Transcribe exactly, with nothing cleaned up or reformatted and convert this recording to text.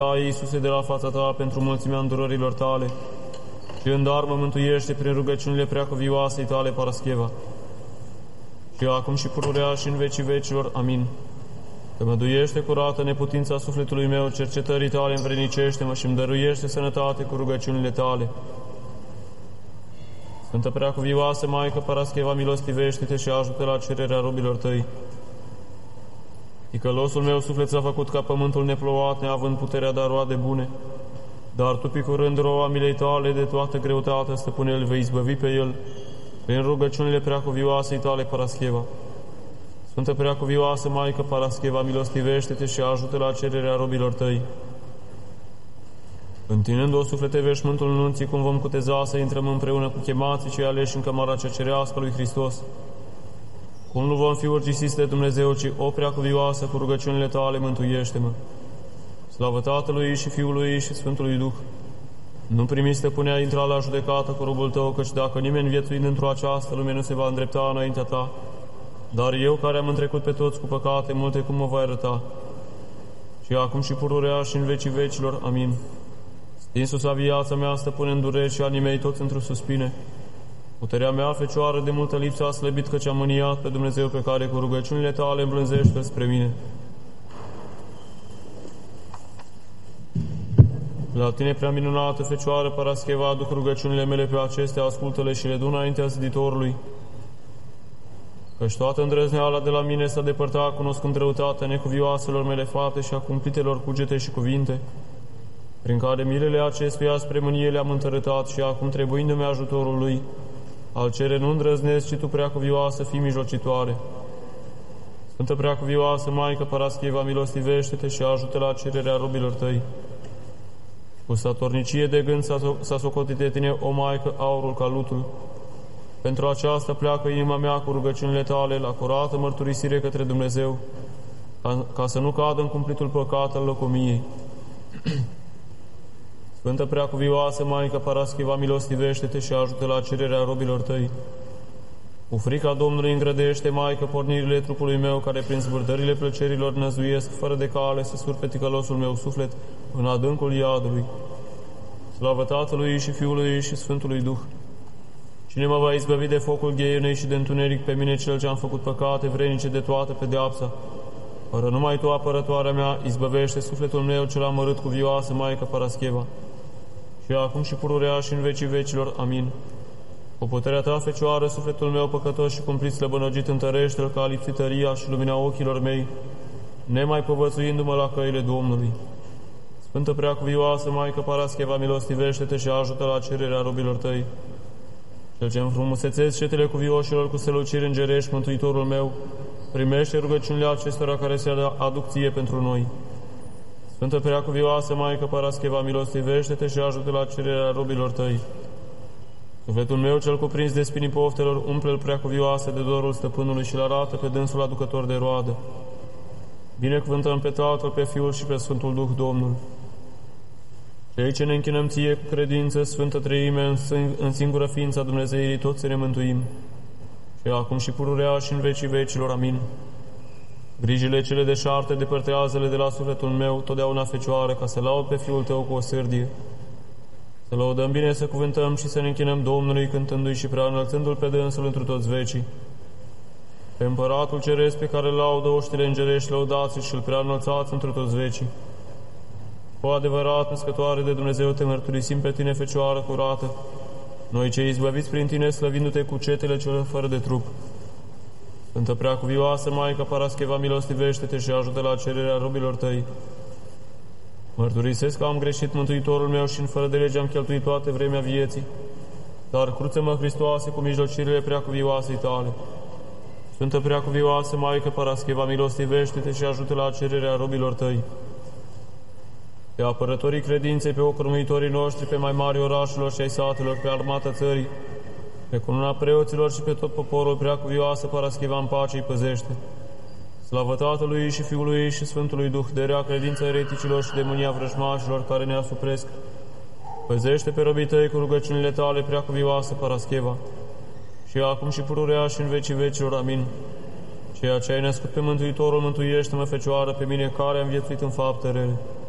Iisuse, de la fața Ta pentru mulțimea îndurărilor Tale și îndar mă mântuiește prin rugăciunile preacuvioasei Tale, Parascheva. Și acum și pururea și în vecii vecilor. Amin. Tămăduiește curată neputința sufletului meu, cercetării Tale învrednicește-mă și îmi dăruiește sănătate cu rugăciunile Tale. Sfântă preacuvioasă Maică Parascheva, milostivește-te și ajută la cererea robilor Tăi. Ticălosul meu suflet s-a făcut ca pământul neplouat, neavând puterea de a roade bune. Dar Tu, picurând roa milei Tale de toată greutatea, Stăpâne, îl vei izbăvi pe el prin rugăciunile preacuvioasei Tale, Parascheva. Sfântă preacuvioasă Maică Parascheva, milostivește-te și ajută la cererea robilor Tăi. Întinând-o suflete veșmântul nunții, cum vom cuteza să intrăm împreună cu chemații cei aleși în cămara cea cerească lui Hristos. Cum nu vom fi urgisiți de Dumnezeu, ci o preacuvioasă cu rugăciunile Tale, mântuiește-mă. Slavă Tatălui și Fiului și Sfântului Duh. Nu primi, Stăpâne, a intra la judecată cu robul Tău, căci dacă nimeni viețuind într-o această lume nu se va îndrepta înaintea Ta, dar eu, care am întrecut pe toți cu păcate multe, cum mă voi arăta? Și acum și pururea și în vecii vecilor. Amin. Stinsu-sa viața mea, Stăpâne, în dureri și anii mei toți într-o suspine. Puterea mea, Fecioară, de multă lipsă a slăbit, căci am mâniat pe Dumnezeu, pe care cu rugăciunile Tale îmblânzește spre mine. La Tine, prea minunată Fecioară Parascheva, aduc rugăciunile mele pe acestea, ascultă-le și le du înaintea Ziditorului. Căci toată îndrăzneala de la mine s-a depărtat, cunoscând răutatea necuvioaselor mele fapte și a cumplitelor cugete și cuvinte, prin care milele acestuia spre mânie le-am întărătat și acum, trebuindu-mi ajutorul Lui, al cere nu îndrăznesc, ci Tu, preacuvioasă, fii mijlocitoare. Sfântă preacuvioasă Maică Parascheva, milostivește-te și ajută la cererea robilor Tăi. Cu statornicie de gând s-a socotit de Tine, o Maică, aurul ca lutul. Pentru aceasta pleacă inima mea cu rugăciunile Tale la curată mărturisire către Dumnezeu, ca, ca să nu cadă în cumplitul păcat al lăcomiei. Sfântă preacuvioasă Maică Parascheva, milostivește-te și ajută la cererea robilor Tăi. Cu frica Domnului îngrădește, Maică, pornirile trupului meu, care prin zburdările plăcerilor năzuiesc fără de cale să surpe ticălosul meu suflet în adâncul iadului. Slavă Tatălui și Fiului și Sfântului Duh. Cine mă va izbăvi de focul gheienei și de întuneric? Pe mine, cel ce am făcut păcate vrenice de toată pedeapsa. Fără numai Tu, apărătoarea mea, izbăvește sufletul meu cel amărât cu vioasă Maică Parascheva. Și acum și pururea și în vecii vecilor. Amin. Cu puterea Ta, Fecioară, sufletul meu păcătos și cumplit slăbănăgit, întărește-l ca a lipsit tăria și lumina ochilor mei, nemai povățuindu-mă la căile Domnului. Sfântă preacuvioasă Maică Parascheva, milostivește-te și ajută la cererea robilor Tăi. Cel ce înfrumusețezi cetele cuvioșilor cu străluciri îngerești, Mântuitorul meu, primește rugăciunile acestora care se aduc Ție pentru noi. Sfântă preacuvioasă Maică Parascheva, milostivește-te și ajută la cererea robilor Tăi. Sufletul meu cel cuprins de spinii poftelor, umple-l, preacuvioasă, de dorul Stăpânului și-l arată pe dânsul aducător de roadă. Binecuvântăm pe Tatăl, pe Fiul și pe Sfântul Duh, Domnul. Cei ce ne închinăm Ție cu credință, Sfântă Treime, în singură ființa Dumnezeirii, toți să ne mântuim. Și acum și pururea și în vecii vecilor. Amin. Grijile cele deșarte depărtează-le de la sufletul meu, totdeauna, Fecioară, ca să laud pe Fiul Tău cu o sârdie. Să lăudăm bine, să cuvântăm și să ne închinăm Domnului, cântându-i și prea înălțându-L pe dânsul întru toți vecii. Pe Împăratul Ceresc, pe care laudă oștile îngerești, lăudați și îl prea înălțați întru toți vecii. Cu adevărat, născătoare de Dumnezeu, Te mărturisim pe Tine, Fecioară curată, noi cei izbăviți prin Tine, slăvindu-Te cu cetele cele fără de trup. Sfântă preacuvioasă Maică Parascheva, milostivește-te și ajută la cererea robilor Tăi. Mărturisesc că am greșit, Mântuitorul meu, și în fără de lege am cheltuit toată vremea vieții, dar cruță-mă, Hristoase, cu mijlocirile preacuvioasei Tale. Sfântă preacuvioasă Maică Parascheva, milostivește-te și ajută la cererea robilor Tăi. Pe apărătorii credinței, pe ocrumuitorii noștri, pe mai mari orașelor și ai satelor, pe armata țării, pe cununa preoților și pe tot poporul, preacuvioasă Parascheva, în pace îi păzește. Slavă Tatălui și Fiului și Sfântului Duh, de rea credința ereticilor și de mânia vrăjmașilor care ne asupresc. Păzește pe robii Tăi cu rugăciunile Tale, preacuvioasă Parascheva. Și acum și pururea și în vecii vecilor. Amin. Ceea ce ai născut pe Mântuitorul, mântuiește-mă, Fecioară, pe mine care am viețuit în fapte rele.